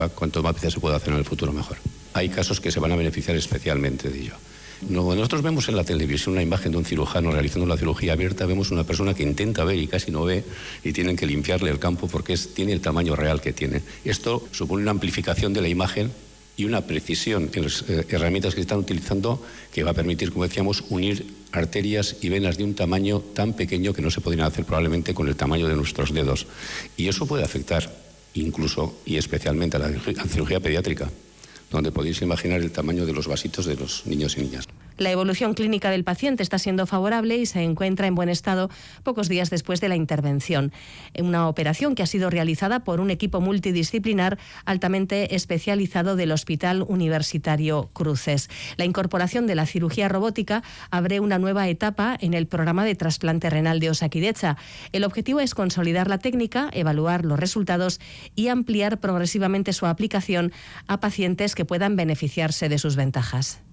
Cuanto más veces se pueda hacer en el futuro, mejor. Hay casos que se van a beneficiar especialmente de ello. Nosotros vemos en la televisión una imagen de un cirujano realizando la cirugía abierta, vemos una persona que intenta ver y casi no ve y tienen que limpiarle el campo porque tiene el tamaño real que tiene. Esto supone una amplificación de la imagen y una precisión en las herramientas que se están utilizando que va a permitir, como decíamos, unir arterias y venas de un tamaño tan pequeño que no se podrían hacer probablemente con el tamaño de nuestros dedos. Y eso puede afectar incluso y especialmente a la cirugía pediátrica, donde podéis imaginar el tamaño de los vasitos de los niños y niñas. La evolución clínica del paciente está siendo favorable y se encuentra en buen estado pocos días después de la intervención. Una operación que ha sido realizada por un equipo multidisciplinar altamente especializado del Hospital Universitario Cruces. La incorporación de la cirugía robótica abre una nueva etapa en el programa de trasplante renal de Osakidetza. El objetivo es consolidar la técnica, evaluar los resultados y ampliar progresivamente su aplicación a pacientes que puedan beneficiarse de sus ventajas.